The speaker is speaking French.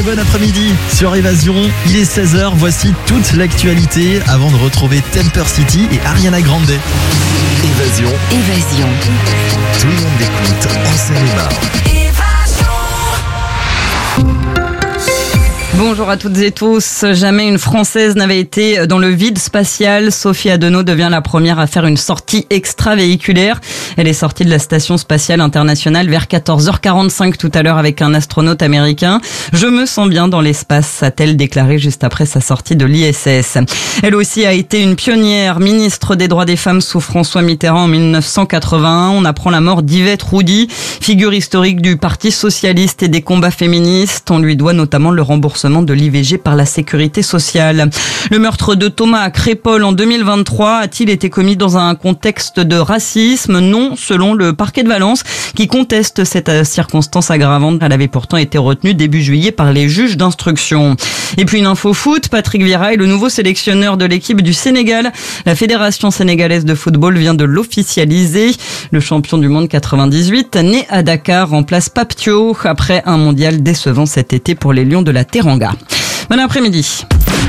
Bon après-midi sur Évasion, il est 16h, voici toute l'actualité avant de retrouver Temper City et Ariana Grande. Évasion. Tout le monde écoute en Seine-et-Marne. Bonjour à toutes et tous. Jamais une Française n'avait été dans le vide spatial. Sophie Adenau devient la première à faire une sortie extravéhiculaire. Elle est sortie de la station spatiale internationale vers 14h45 tout à l'heure avec un astronaute américain. Je me sens bien dans l'espace, a-t-elle déclaré juste après sa sortie de l'ISS. Elle aussi a été une pionnière, ministre des droits des femmes sous François Mitterrand en 1981. On apprend la mort d'Yvette Roudy, figure historique du Parti socialiste et des combats féministes. On lui doit notamment le remboursement de l'IVG par la sécurité sociale. Le meurtre de Thomas à Crépol en 2023 a-t-il été commis dans un contexte de racisme ? Non, selon le parquet de Valence, qui conteste cette circonstance aggravante. Elle avait pourtant été retenue début juillet par les juges d'instruction. Et puis une info foot, Patrick Vieira est le nouveau sélectionneur de l'équipe du Sénégal. La Fédération sénégalaise de football vient de l'officialiser. Le champion du monde 98, né à Dakar, remplace Pape Thiaw après un mondial décevant cet été pour les Lions de la Teranga. Bon après-midi.